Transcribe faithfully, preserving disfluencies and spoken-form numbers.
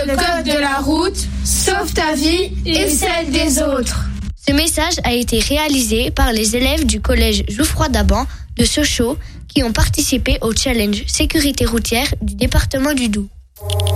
le code de la route, sauve ta vie et celle des autres. Ce message a été réalisé par les élèves du collège Jouffroy d'Aban de Sochaux qui ont participé au challenge sécurité routière du département du Doubs.